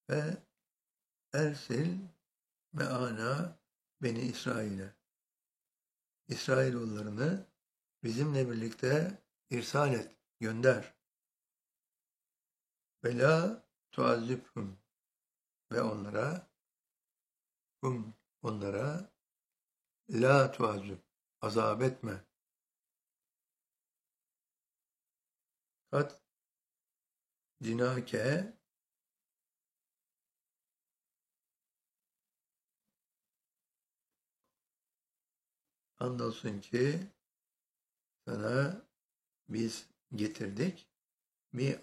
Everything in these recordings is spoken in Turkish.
ve ersil me'ana Beni İsrail'e. İsrailoğullarını bizimle birlikte irsal et, gönder. Ve la tuazzibhum ve onlara la tuazzib azap etme. Kat cinake andolsun ki sana biz getirdik bir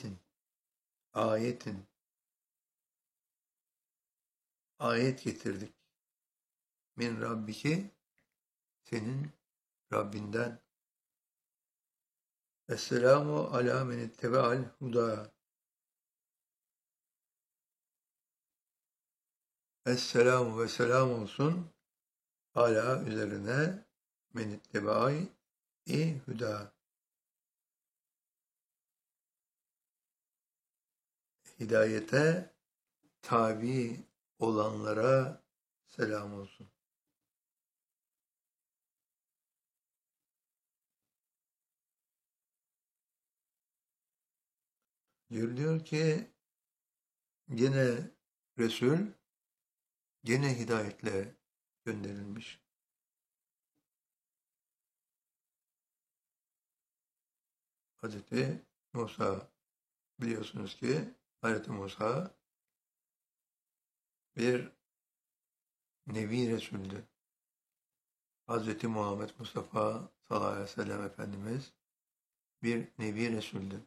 ayet getirdik. Min Rabbiki senin Rabbinden. Esselamu ala men ittebe'al huda. Esselamu ve selam olsun ala üzerine men ittebe'ai huda. Hidayete tabi olanlara selam olsun. Diyor ki gene Resul gene hidayetle gönderilmiş. Hazreti Musa biliyorsunuz ki Hazreti Musa bir Nebi Resul'dü. Hazreti Muhammed Mustafa sallallahu aleyhi ve sellem Efendimiz bir Nebi Resul'dü.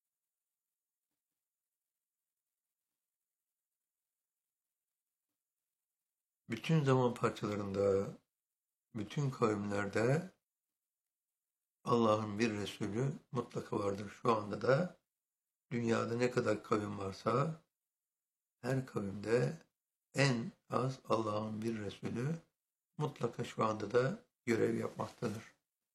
Bütün zaman parçalarında, bütün kavimlerde Allah'ın bir Resulü mutlaka vardır. Şu anda da dünyada ne kadar kavim varsa her kavimde en az Allah'ın bir Resulü mutlaka şu anda da görev yapmaktadır.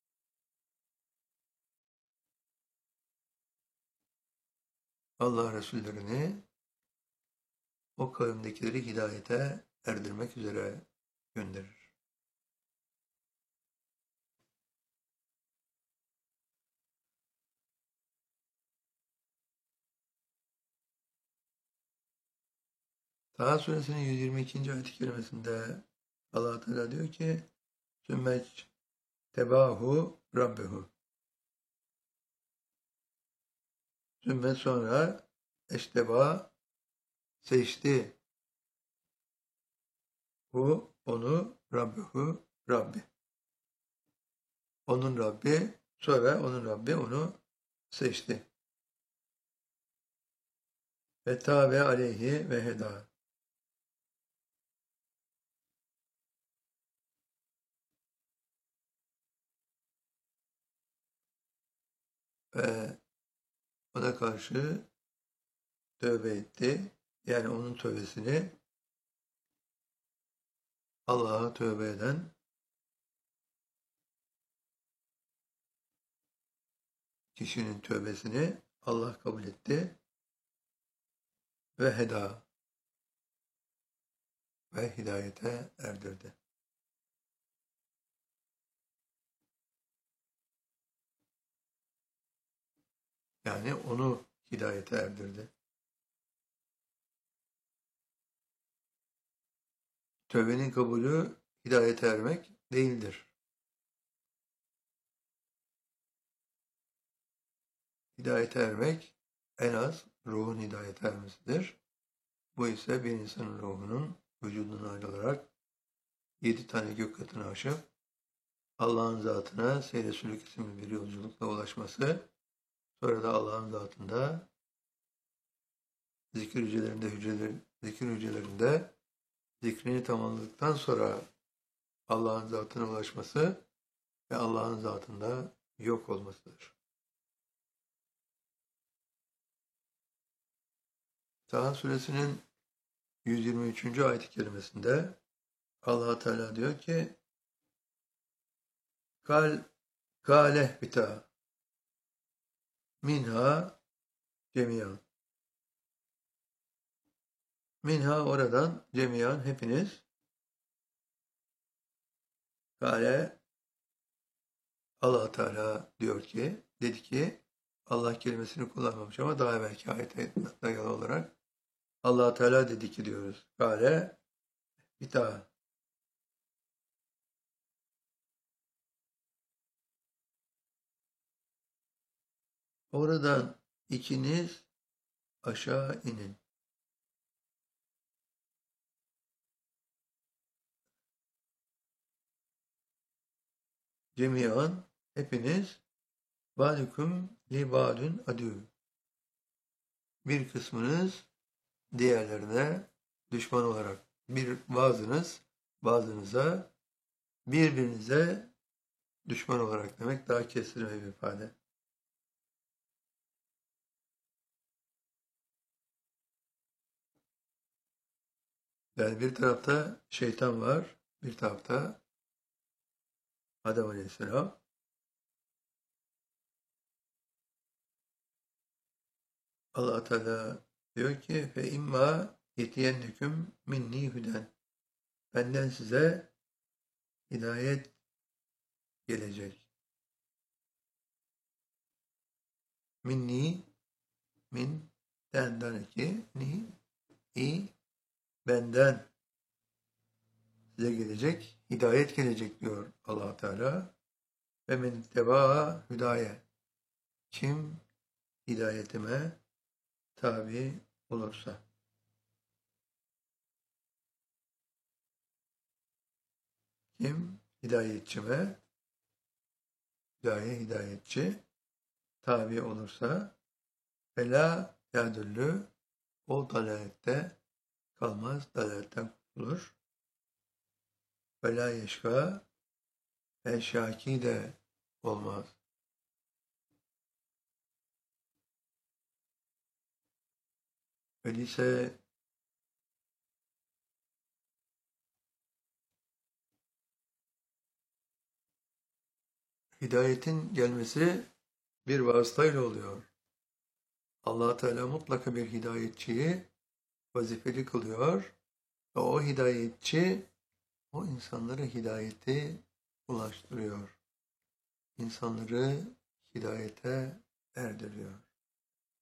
Allah Resullerini o kavimdekileri hidayete erdirmek üzere gönderir. Taha suresinin 122. ayet-i kerimesinde Allah Teala diyor ki sümmeç tebahu rabbehu. Sümmet sonra eşteba seçti. Onu rabbehu Rabbi. Onun Rabbi sonra onun Rabbi onu seçti. Ve tabe aleyhi ve heda. Ve ona karşı tövbe etti. Yani onun tövbesini Allah'a tövbe eden kişinin tövbesini Allah kabul etti ve heda ve hidayete erdirdi. Yani onu hidayete erdirdi. Tövbenin kabulü hidayete ermek değildir. Hidayete ermek en az ruhun hidayete ermesidir. Bu ise bir insanın ruhunun vücuduna ayrılarak 7 tane gök katını aşıp Allah'ın zatına seyre sülük isimli bir yolculukla ulaşması, sonra da Allah'ın zatında zikir hücrelerinde zikrini tamamladıktan sonra Allah'ın zatına ulaşması ve Allah'ın zatında yok olmasıdır. Taha suresinin 123. ayet-i kerimesinde Allah Teala diyor ki Kâleh bita minha cemiyan. Minha oradan cemiyan hepiniz. Kale Allah Teala diyor ki, dedi ki, Allah kelimesini kullanmamış ama daha evvelki ayete dayalı olarak Allah Teala dedi ki diyoruz. Kale bir daha. Oradan ikiniz aşağı inin. Cemiyan hepiniz ba'dukum li ba'dun adü. Bir kısmınız diğerlerine düşman olarak, bazınıza birbirinize düşman olarak demek daha kestirme bir ifade. Yani bir tarafta şeytan var, bir tarafta Adem Aleyhisselam. Allah Teala diyor ki fe imma yetiyenneküm minni hüden. Benden size hidayet gelecek. Minni min den iki ni i benden size gelecek, hidayet gelecek diyor Allah Teala. Ve men tebaa hüdaye. Kim hidayetime tabi olursa. Kim hidayetçime, hidayetçi tabi olursa fela yadüllü o dalalette kalmaz, dalaletten kurtulur. Fela yeşka şaki de olmaz. Öyleyse hidayetin gelmesi bir vasıtayla oluyor. Allah Teala mutlaka bir hidayetçiyi vazifeli kılıyor ve o hidayetçi o insanlara hidayeti ulaştırıyor. İnsanları hidayete erdiriyor.